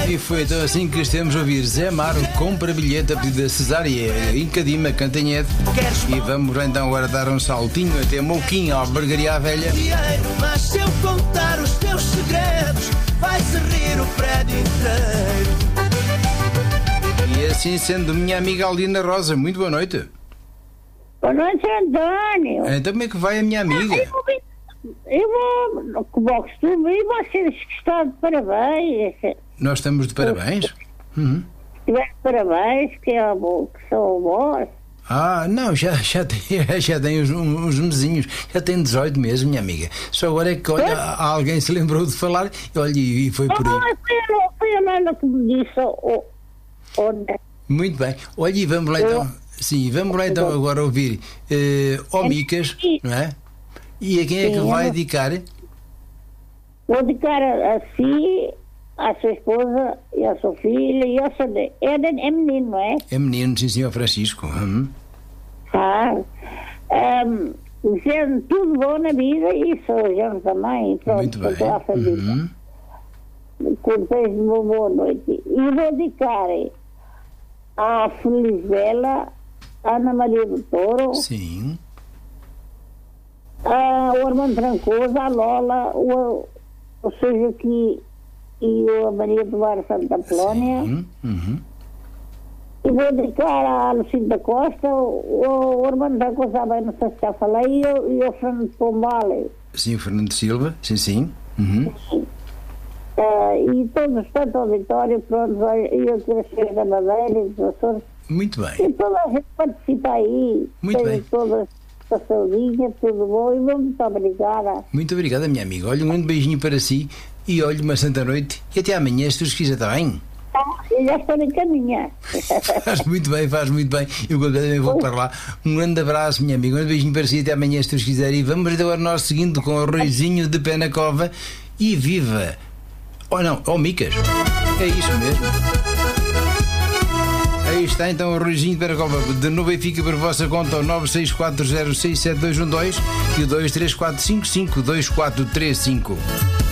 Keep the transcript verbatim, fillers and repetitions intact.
E foi então assim que estamos a ouvir Zé Amaro, compra bilhete a pedido da Cesária, em Cadima, Cantanhede. E vamos então agora dar um saltinho até Mouquinho, à Albergaria à Velha. Mas se eu contar os teus segredos, vai-se rir o prédio inteiro. E assim sendo, minha amiga Aldina Rosa, muito boa noite. Boa noite, António. Então como é que vai a minha amiga? Eu vou, eu vou como ao costume, e vocês que estão de parabéns. Nós estamos de parabéns? Uhum. Tiver de parabéns, que, é o, que são vós. Ah, não, já, já tem, já tem uns, uns mesinhos, já tem dezoito meses, minha amiga. Só agora é que, olha, alguém se lembrou de falar, olha, e foi por aí. Ah, foi a Nana que me disse. Oh, oh, Muito bem. Olha, e vamos lá então, sim, vamos lá então agora ouvir uh, Ó Micas, não é? E a quem é que vai dedicar? Vou dedicar a, a si, à sua esposa e à sua filha e ao seu... É, é menino, não é? É menino, sim, senhor Francisco. Uhum. Ah, um, dizendo tudo bom na vida e sou gente também. Pronto, muito bem. A família. Uhum. Com desejo de uma boa noite. E vou dedicar à Felizbela, à Ana Maria do Touro, sim, ao Armando Trancoso, à Lola, o, o seu Joaquim e a Maria do Bar Santa Polónia. Sim. Uhum. E vou dedicar à Lucinda Costa, o, o Armando Trancoso, também não sei se já falei, e o, e o Fernando Pombale. Sim, o Fernando Silva, sim, sim. Uhum. Sim. Uh, e todos, tanto auditório, pronto, e eu cresci da Madeira e dos Açores. Muito bem. E toda a gente participa aí. Muito bem. Todas a saudinha, tudo bom, e muito obrigada. Muito obrigada, minha amiga. Olha, um grande beijinho para si e olhe uma santa noite e até amanhã, se Deus quiser, está bem? Eu já estou em caminho. Faz muito bem, faz muito bem. Eu também vou para lá. Um grande abraço, minha amiga. Um grande beijinho para si, até amanhã, se Deus quiser. E vamos agora nós seguindo com o Roizinho de Pé na Cova e viva! Oh não, oh Micas, é isso mesmo. Aí está então o Ruizinho de Peracova. De novo fica para a vossa conta o nove seis quatro zero seis sete dois um dois e o dois três quatro cinco cinco dois quatro três cinco.